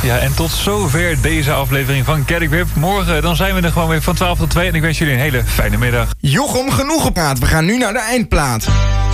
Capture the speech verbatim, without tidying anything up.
Ja, en tot zover deze aflevering van Get It Grip. Morgen dan zijn we er gewoon weer van twaalf tot twee. En ik wens jullie een hele fijne middag. Jochem, genoeg gepraat. We gaan nu naar de eindplaat.